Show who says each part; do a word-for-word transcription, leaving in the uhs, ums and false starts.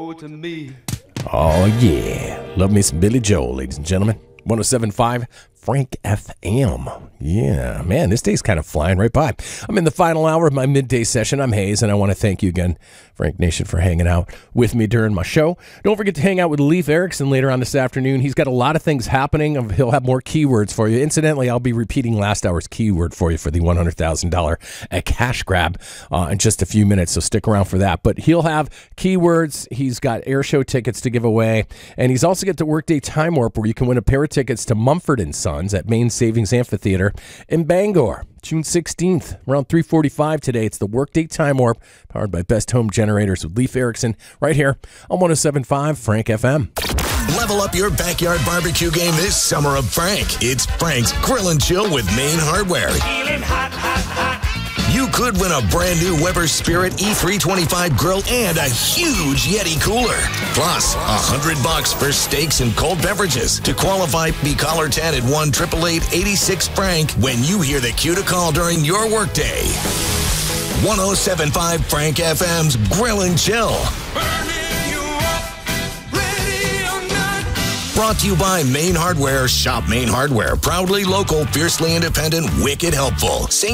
Speaker 1: To me.
Speaker 2: Oh, yeah. Love me some Billy Joel, ladies and gentlemen. one oh seven point five Frank F M. Yeah, man, this day's kind of flying right by. I'm in the final hour of my midday session. I'm Hayes, and I want to thank you again, Frank Nation, for hanging out with me during my show. Don't forget to hang out with Leif Erikson later on this afternoon. He's got a lot of things happening. He'll have more keywords for you. Incidentally, I'll be repeating last hour's keyword for you for the one hundred thousand dollars cash grab uh, in just a few minutes, so stick around for that. But he'll have keywords. He's got air show tickets to give away, and he's also got the Workday Time Warp, where you can win a pair of tickets to Mumford and Sons at Maine Savings Amphitheater in Bangor, June sixteenth, around three forty-five today. It's the Workday Time Warp, powered by Best Home Generators with Leif Erikson, right here on one oh seven point five Frank F M.
Speaker 3: Level up your backyard barbecue game this summer of Frank. It's Frank's Grill and Chill with Maine Hardware.
Speaker 4: Feeling hot, hot, hot.
Speaker 3: You could win a brand new Weber Spirit E three twenty-five grill and a huge Yeti cooler. Plus, a hundred bucks for steaks and cold beverages. To qualify, be caller ten at one eight eight eight, eight six Frank when you hear the cue to call during your workday. one oh seven point five Frank F M's Grill and Chill. Brought to you by Maine Hardware. Shop Maine Hardware. Proudly local, fiercely independent, wicked helpful. Saint